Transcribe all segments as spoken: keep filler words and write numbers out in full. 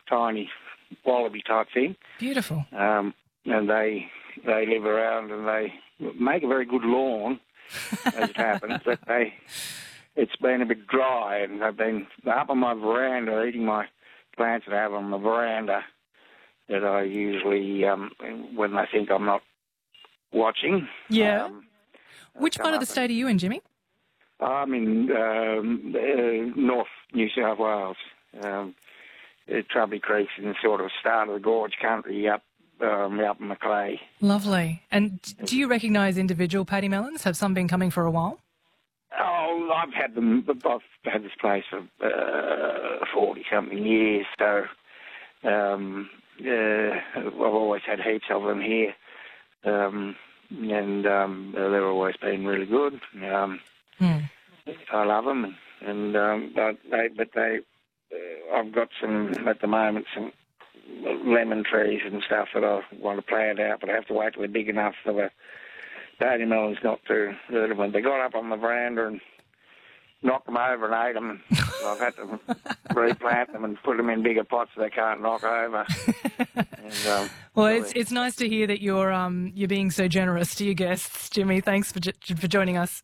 tiny wallaby type thing. Beautiful. Um, and they they live around and they make a very good lawn, as it happens. But they, it's been a bit dry, and they've been up on my veranda eating my plants that I have on the veranda that I usually, um, when they think I'm not watching. Yeah. Um, Which part of the state are you in, Jimmy? I'm in um, uh, North New South Wales. Um, uh, Trubby Creek's in the sort of start of the gorge country up um, up in Macleay. Lovely. And do you recognise individual paddy melons? Have some been coming for a while? Oh, I've had them. I've had this place for forty-something years, so um, uh, I've always had heaps of them here. Um, and um, they've always been really good. Um, Hmm. I love them, and, and um, but they, but they, uh, I've got some at the moment, some lemon trees and stuff that I want to plant out, but I have to wait till they're big enough for the paddy melons not to hurt them. When they got up on the veranda and knocked them over and ate them, so I've had to replant them and put them in bigger pots so they can't knock over. And, um, well, it's it's nice to hear that you're um you're being so generous to your guests, Jimmy. Thanks for for joining us.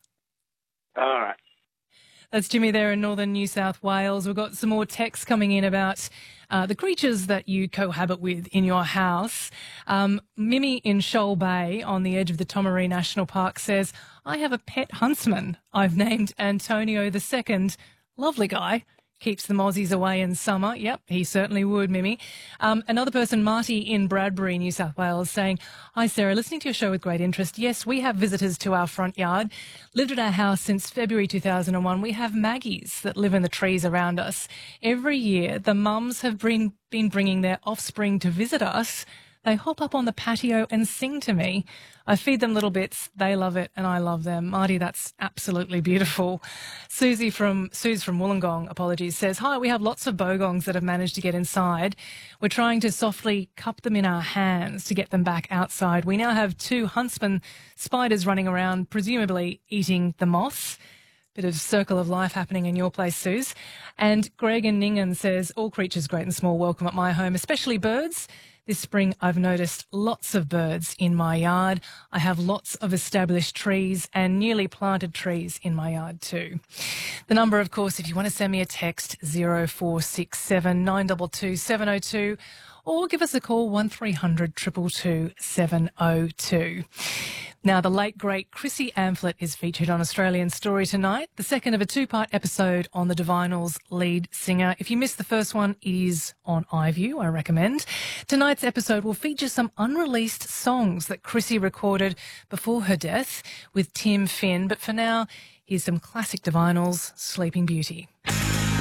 All right. That's Jimmy there in northern New South Wales. We've got some more texts coming in about uh, the creatures that you cohabit with in your house. Um, Mimi in Shoal Bay on the edge of the Tomaree National Park says, I have a pet huntsman I've named Antonio the Second. Lovely guy. Keeps the mozzies away in summer. Yep, he certainly would, Mimi. Um, another person, Marty in Bradbury, New South Wales, saying, Hi, Sarah, listening to your show with great interest. Yes, we have visitors to our front yard. Lived at our house since February two thousand one. We have Maggies that live in the trees around us. Every year, the mums have been, been bringing their offspring to visit us. They hop up on the patio and sing to me. I feed them little bits. They love it and I love them. Marty, that's absolutely beautiful. Susie from, Suze from Wollongong, apologies, says, Hi, we have lots of bogongs that have managed to get inside. We're trying to softly cup them in our hands to get them back outside. We now have two huntsman spiders running around, presumably eating the moths. Bit of circle of life happening in your place, Suze. And Greg in Ningen says, all creatures great and small welcome at my home, especially birds. This spring, I've noticed lots of birds in my yard. I have lots of established trees and newly planted trees in my yard too. The number, of course, if you want to send me a text, zero four six seven nine two two seven zero two or give us a call, one three hundred two two two seven zero two. Now, the late, great Chrissy Amphlett is featured on Australian Story tonight, the second of a two-part episode on the Divinyls lead singer. If you missed the first one, it is on iView, I recommend. Tonight's episode will feature some unreleased songs that Chrissy recorded before her death with Tim Finn. But for now, here's some classic Divinyls, Sleeping Beauty.